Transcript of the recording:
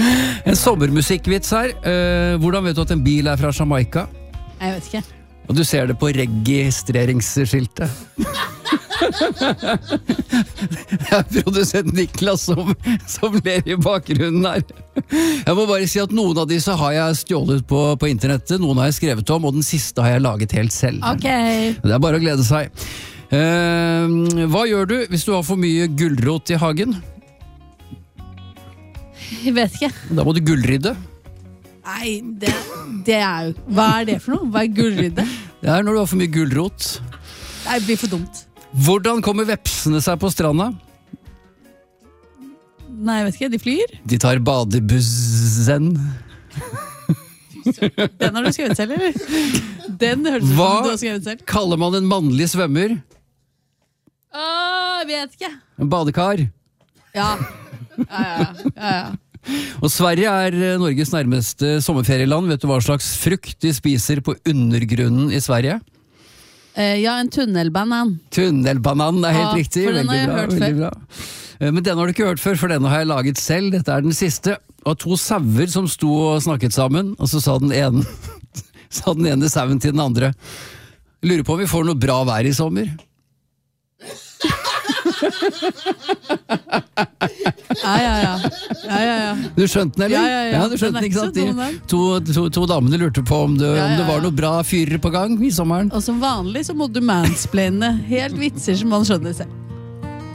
En sommermusikkvits her. Hvordan vet du at en bil er fra Jamaica? Jeg vet ikke. Og du ser det på registreringsskiltet. Det er produsent Niklas som ler i bakgrunnen her. Jeg må bare si at noen av disse har jeg stjålet på internettet, noen har jeg skrevet om, og den siste har jeg laget helt selv. Ok. Det er bare å glede seg. Hva gjør du hvis du har for mye gulrot i hagen? Jeg vet ikke. Da må du gullrydde. Nei, det er jo... Hva er det for noe? Hva er gullrydde? Det er når du har for mye gulrot. Nei, det blir for dumt. Hvordan kommer vepsene seg på stranda? Nei, jeg vet ikke. De flyr. De tar badebussen. Den har du skrevet selv, eller? Den hørtes ut som du har skrevet selv. Hva kaller man en mannlig svømmer? Jeg vet ikke. En badekar. Ja. Og Sverige er Norges nærmeste sommerferieland. Vet du hva slags frukt de spiser på undergrunnen i Sverige? Ja, en tunnelbanan. Tunnelbanan er helt riktig. For den har jeg hørt før. Bra. Men den har du ikke hørt før, for denne har jeg laget selv. Dette er den siste. Og to sauer som sto og snakket sammen, og så sa den ene sauen til den andre: lurer på om vi får noe bra vær i sommer. Ja. Du skjønte den, eller? Ja, du skjønte den, ikke sant? Den To damene lurte på om det var noe bra fyrer på gang i sommeren. Og som vanlig så må du mansplaine helt vitser som man skjønner selv.